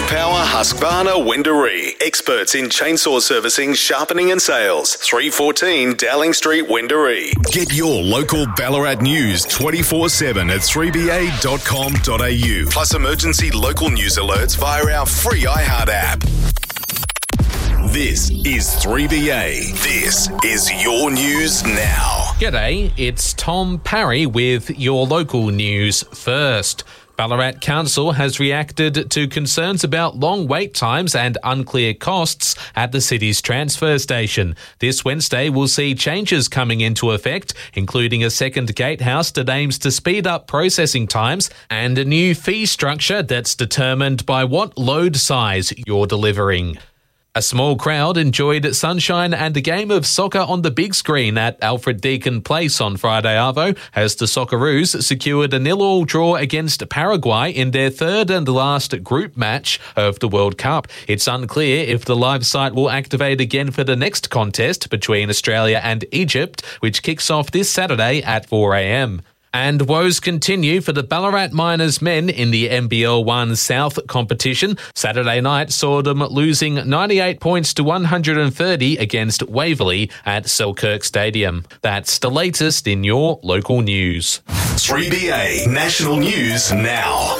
Power Husqvarna Windaree. Experts in chainsaw servicing, sharpening and sales. 314 Dowling Street, Windaree. Get your local Ballarat news 24/7 at 3ba.com.au. Plus emergency local news alerts via our free iHeart app. This is 3BA. This is your news now. G'day, it's Tom Parry with your local news first. Ballarat Council has reacted to concerns about long wait times and unclear costs at the city's transfer station. This Wednesday will see changes coming into effect, including a second gatehouse that aims to speed up processing times and a new fee structure that's determined by what load size you're delivering. A small crowd enjoyed sunshine and a game of soccer on the big screen at Alfred Deakin Place on Friday arvo as the Socceroos secured a 0-0 draw against Paraguay in their third and last group match of the World Cup. It's unclear if the live site will activate again for the next contest between Australia and Egypt, which kicks off this Saturday at 4 a.m. And woes continue for the Ballarat Miners men in the NBL 1 South competition. Saturday night saw them losing 98 points to 130 against Waverley at Selkirk Stadium. That's the latest in your local news. 3BA National News Now.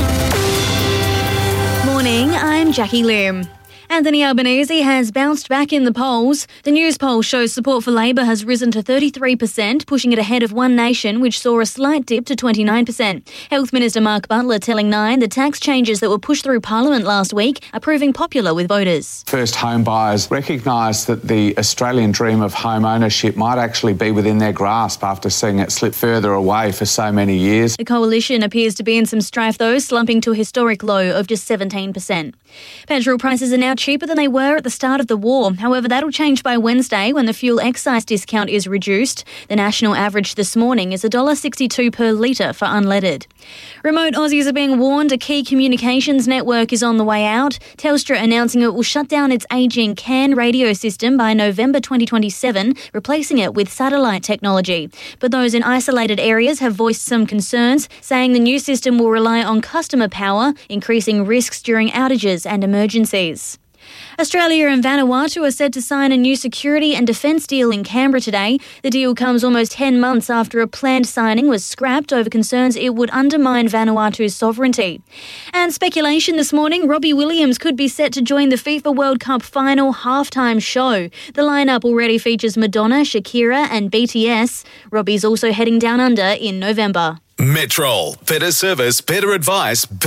Morning, I'm Jackie Lim. Anthony Albanese has bounced back in the polls. The news poll shows support for Labor has risen to 33%, pushing it ahead of One Nation, which saw a slight dip to 29%. Health Minister Mark Butler telling Nine the tax changes that were pushed through Parliament last week are proving popular with voters. First home buyers recognise that the Australian dream of home ownership might actually be within their grasp after seeing it slip further away for so many years. The coalition appears to be in some strife though, slumping to a historic low of just 17%. Petrol prices are now cheaper than they were at the start of the war. However, that'll change by Wednesday when the fuel excise discount is reduced. The national average this morning is $1.62 per litre for unleaded. Remote Aussies are being warned a key communications network is on the way out. Telstra announcing it will shut down its ageing CAN radio system by November 2027, replacing it with satellite technology. But those in isolated areas have voiced some concerns, saying the new system will rely on customer power, increasing risks during outages and emergencies. Australia and Vanuatu are set to sign a new security and defence deal in Canberra today. The deal comes almost 10 months after a planned signing was scrapped over concerns it would undermine Vanuatu's sovereignty. And speculation this morning, Robbie Williams could be set to join the FIFA World Cup final halftime show. The lineup already features Madonna, Shakira and BTS. Robbie's also heading down under in November. Metrol. Better service, better advice.